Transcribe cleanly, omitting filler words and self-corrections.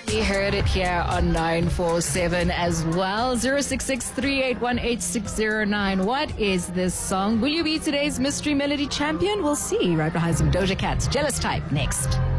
We heard it here on 947 as well. 066-381-8609. What is this song? Will you be today's Mystery Melody champion? We'll see right behind some Doja Cat's Jealous Type next.